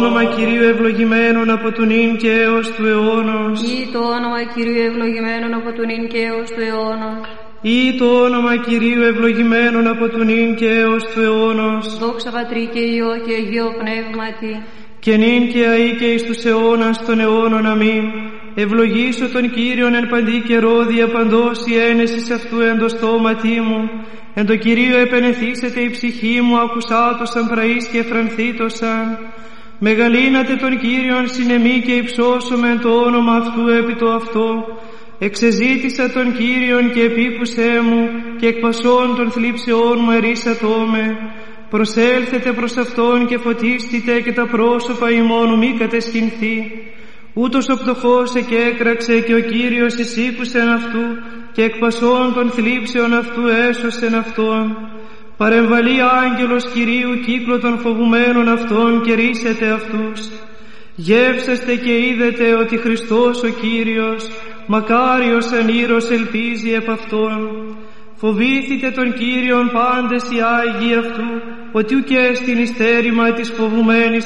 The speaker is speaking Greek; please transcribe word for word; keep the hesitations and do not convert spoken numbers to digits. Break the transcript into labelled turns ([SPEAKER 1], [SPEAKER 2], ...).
[SPEAKER 1] όνομα Κυρίου ευλογημένον από του νυν και έως του αιώνος.
[SPEAKER 2] Ή το όνομα Κυρίου ευλογημένον από του νυν και έως του αιώνος.
[SPEAKER 1] Ή το όνομα Κυρίου ευλογημένον από του νυν και έως του αιώνος.
[SPEAKER 2] Δόξα Πατρί και Υιό και Αγίο Πνεύματι.
[SPEAKER 1] Και νυν και αεί και εις τους αιώνας των αιώνων. Αμήν. Ευλογήσω τον Κύριον εν παντή καιρό, διαπαντός η ένεσης αυτού εν το στόματί μου. Εν το Κυρίω επενεθήσετε η ψυχή μου, ακουσάτωσαν πραείς και εφρανθήτωσαν. Μεγαλύνατε τον Κύριον συνεμή και υψώσομεν το όνομα αυτού επί το αυτό. Εξεζήτησα τον Κύριον και επίκουσέ μου, και εκ πασών των θλίψεών μου ερίσατό με. Προσέλθετε προς Αυτόν και φωτίστητε, και τα πρόσωπα ημών μη κατεσχυνθεί. Ούτως ο πτωχός εκέκραξε, και ο Κύριος εισήκουσεν αυτού, και εκ πασών των θλίψεων αυτού έσωσεν αυτόν. Παρεμβαλεί άγγελος Κυρίου κύκλο των φοβουμένων αυτών, και ρίσετε αυτούς. Γεύσεστε και είδετε ότι Χριστός ο Κύριος, μακάριος εν ήρος ελπίζει επ' αυτόν. Φοβήθητε τον Κύριον πάντες οι Άγιοι αυτού, ότι ουκ έστιν εις στέρημα της φοβουμένης